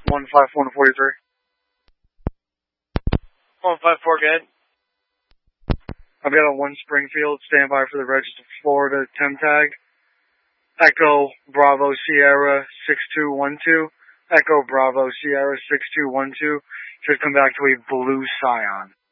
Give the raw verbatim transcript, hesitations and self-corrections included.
one five one forty-three. one five four, go ahead. I've got a one Springfield, stand by for the registered Florida temp tag. Echo Bravo Sierra six two one two. Echo Bravo Sierra six two one two. Should come back to a blue Scion.